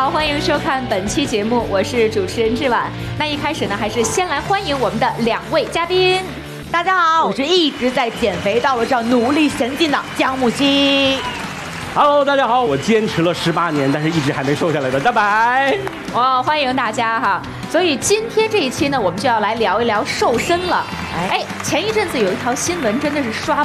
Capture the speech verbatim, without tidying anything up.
好，欢迎收看本期节目，我是主持人志婉。那一开始呢，还是先来欢迎我们的两位嘉宾。 大家好，我是一直在减肥道路上努力前进的姜木希。 Hello， 大家好，我坚持了十八年，但是一直还没瘦下来的大白。 哇，欢迎大家哈！所以今天这一期呢，我们就要来聊一聊瘦身了。哎，前一阵子有一条新闻，真的是刷